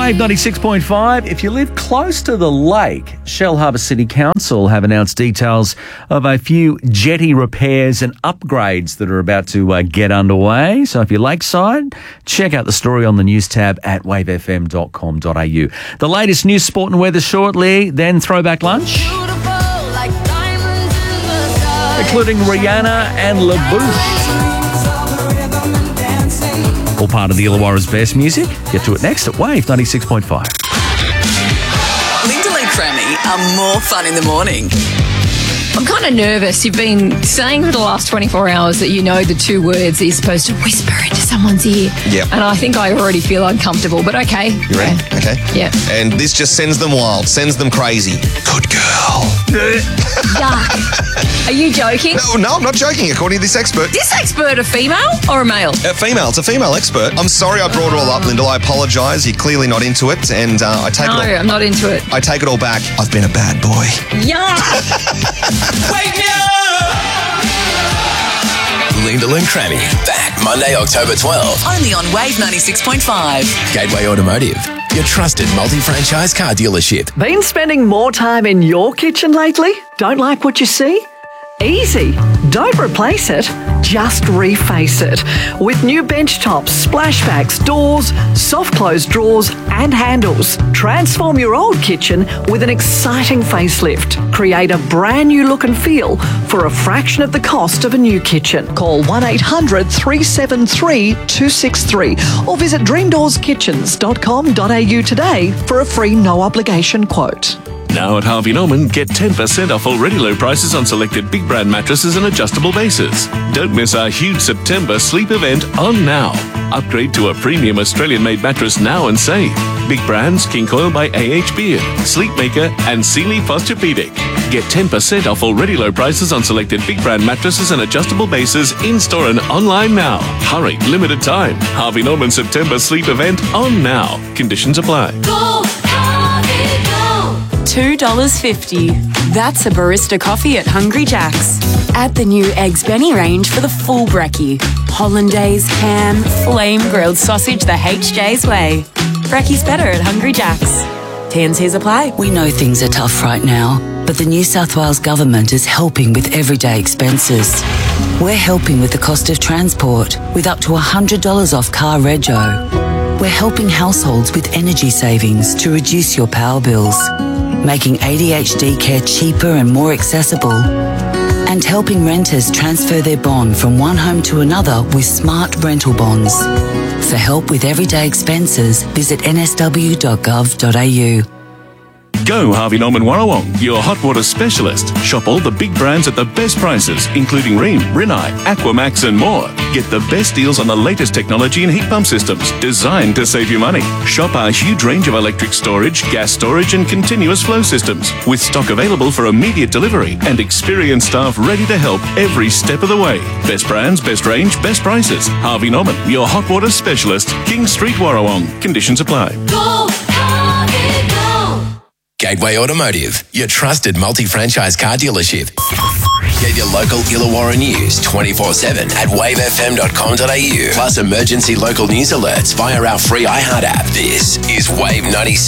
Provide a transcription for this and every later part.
Wave 96.5. If you live close to the lake, Shell Harbour City Council have announced details of a few jetty repairs and upgrades that are about to get underway. So if you're lakeside, check out the story on the news tab at wavefm.com.au. The latest news, sport and weather shortly, then throwback lunch, including Rihanna and LaBouche. All part of the Illawarra's best music. Get to it next at Wave 96.5. Linda and Crammy are more fun in the morning. I'm kind of nervous. You've been saying for the last 24 hours that you know the two words that you're supposed to whisper into someone's ear. Yep. And I think I already feel uncomfortable, but okay. You ready? Okay. Yeah. And this just sends them wild, sends them crazy. Good girl. Yuck. Are you joking? No, I'm not joking, according to this expert. This expert a female or a male? Female. It's a female expert. I'm sorry I brought it all up, Linda. I apologise. You're clearly not into it, and I take it all... No, I'm not into it. I take it all back. I've been a bad boy. Yuck. Wake me up! Linda and Crammy, back Monday, October 12th. Only on Wave 96.5. Gateway Automotive, your trusted multi-franchise car dealership. Been spending more time in your kitchen lately? Don't like what you see? Easy. Don't replace it, just reface it. With new bench tops, splashbacks, doors, soft close drawers and handles. Transform your old kitchen with an exciting facelift. Create a brand new look and feel for a fraction of the cost of a new kitchen. Call 1-800-373-263 or visit dreamdoorskitchens.com.au today for a free no obligation quote. Now at Harvey Norman, get 10% off already low prices on selected big brand mattresses and adjustable bases. Don't miss our huge September sleep event on now. Upgrade to a premium Australian-made mattress now and save. Big brands, King Coil by AH Beard, Sleepmaker and Sealy Posturepedic. Get 10% off already low prices on selected big brand mattresses and adjustable bases in-store and online now. Hurry, limited time. Harvey Norman September sleep event on now. Conditions apply. Go, Harvey, go! $2.50. That's a barista coffee at Hungry Jack's. Add the new Eggs Benny range for the full brekkie. Hollandaise, ham, flame grilled sausage the HJ's way. Brekkie's better at Hungry Jack's. T&Cs apply. We know things are tough right now, but the New South Wales Government is helping with everyday expenses. We're helping with the cost of transport with up to $100 off car rego. We're helping households with energy savings to reduce your power bills, making ADHD care cheaper and more accessible, and helping renters transfer their bond from one home to another with smart rental bonds. For help with everyday expenses, visit nsw.gov.au. Go Harvey Norman Warrawong, your hot water specialist. Shop all the big brands at the best prices, including Rheem, Rinnai, Aquamax and more. Get the best deals on the latest technology and heat pump systems designed to save you money. Shop our huge range of electric storage, gas storage and continuous flow systems with stock available for immediate delivery and experienced staff ready to help every step of the way. Best brands, best range, best prices. Harvey Norman, your hot water specialist. King Street, Warrawong. Conditions apply. Go, Harvey, go! Gateway Automotive, your trusted multi-franchise car dealership. Get your local Illawarra news 24/7 at wavefm.com.au. Plus emergency local news alerts via our free iHeart app. This is Wave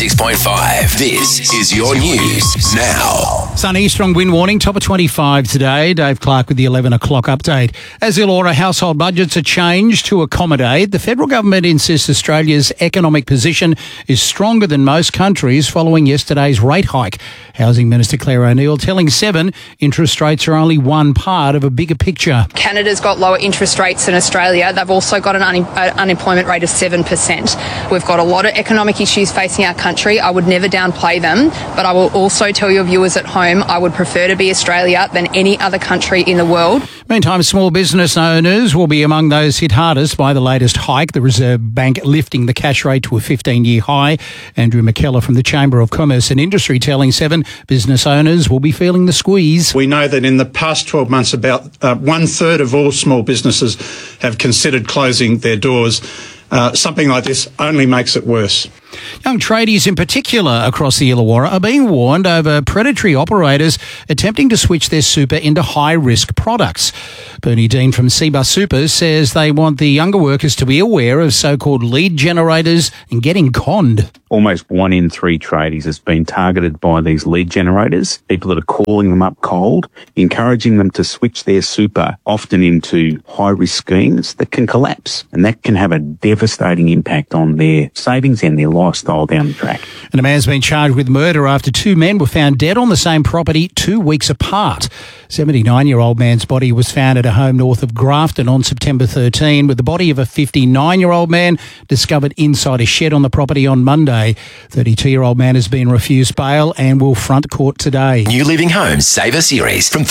96.5. This is your news now. Sunny, strong wind warning, top of 25 today. Dave Clark with the 11 o'clock update. As Illawarra household budgets are changed to accommodate, the federal government insists Australia's economic position is stronger than most countries following yesterday's rate hike. Housing Minister Claire O'Neil telling Seven interest rates are only one part of a bigger picture. Canada's got lower interest rates than Australia. They've also got an unemployment rate of 7%. We've got a lot of economic issues facing our country. I would never downplay them, but I will also tell your viewers at home, I would prefer to be Australia than any other country in the world. Meantime, small business owners will be among those hit hardest by the latest hike, the Reserve Bank lifting the cash rate to a 15-year high. Andrew McKellar from the Chamber of Commerce and Industry telling Seven business owners will be feeling the squeeze. We know that in the past 12 months, about one-third of all small businesses have considered closing their doors. Something like this only makes it worse. Young tradies in particular across the Illawarra are being warned over predatory operators attempting to switch their super into high-risk products. Bernie Dean from Cbus Supers says they want the younger workers to be aware of so-called lead generators and getting conned. Almost 1 in 3 tradies has been targeted by these lead generators, people that are calling them up cold, encouraging them to switch their super often into high-risk schemes that can collapse, and that can have a devastating impact on their savings and their lifestyle down the track. And a man's been charged with murder after 2 men were found dead on the same property 2 weeks apart. 79-year-old man's body was found at a home north of Grafton on September 13, with the body of a 59-year-old man discovered inside a shed on the property on Monday. 32-year-old man has been refused bail and will front court today. New Living Homes Saver Series from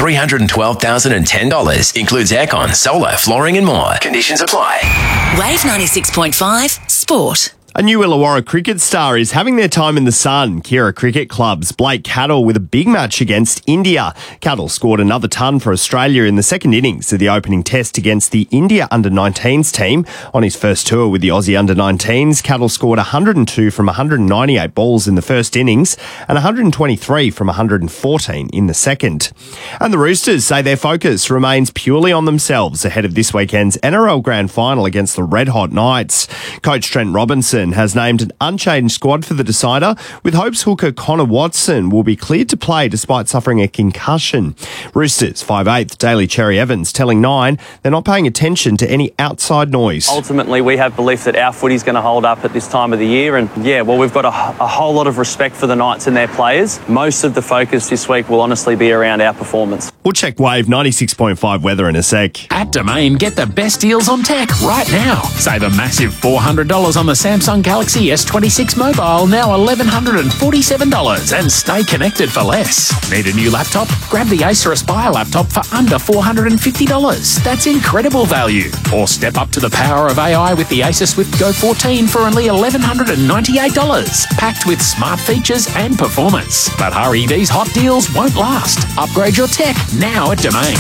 $312,010 includes aircon, solar, flooring and more. Conditions apply. Wave 96.5 Sport. A new Illawarra cricket star is having their time in the sun. Kira Cricket Club's Blake Cattle with a big match against India. Cattle scored another ton for Australia in the second innings of the opening test against the India under-19s team. On his first tour with the Aussie under-19s, Cattle scored 102 from 198 balls in the first innings and 123 from 114 in the second. And the Roosters say their focus remains purely on themselves ahead of this weekend's NRL Grand Final against the Red Hot Knights. Coach Trent Robinson has named an unchanged squad for the decider, with hopes hooker Connor Watson will be cleared to play despite suffering a concussion. Roosters 5/8 Daly Cherry Evans telling Nine they're not paying attention to any outside noise. Ultimately, we have belief that our footy's going to hold up at this time of the year, and we've got a whole lot of respect for the Knights and their players. Most of the focus this week will honestly be around our performance. We'll check Wave 96.5 weather in a sec. At Domain, get the best deals on tech right now. Save a massive $400 on the Samsung Galaxy S26 mobile, now $1,147, and stay connected for less. Need a new laptop? Grab the Acer Aspire laptop for under $450. That's incredible value. Or step up to the power of AI with the Acer Swift Go 14 for only $1,198, packed with smart features and performance. But hurry, these hot deals won't last. Upgrade your tech now at Domain.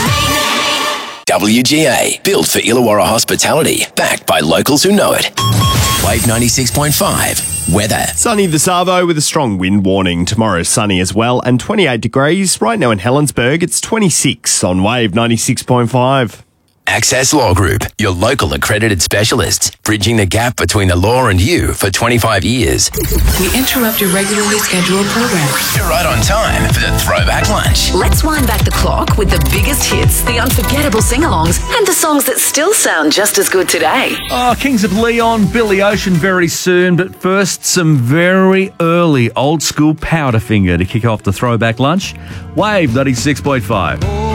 WGA, built for Illawarra hospitality, backed by locals who know it. Wave 96.5 weather. Sunny the Savo with a strong wind warning. Tomorrow sunny as well and 28 degrees. Right now in Helensburgh, it's 26 on Wave 96.5. Access Law Group, your local accredited specialists, bridging the gap between the law and you for 25 years. We interrupt your regularly scheduled program. You're right on time for the Throwback Lunch. Let's wind back the clock with the biggest hits, the unforgettable sing-alongs, and the songs that still sound just as good today. Oh, Kings of Leon, Billy Ocean very soon, but first some very early old school Powderfinger to kick off the Throwback Lunch. Wave 96.5.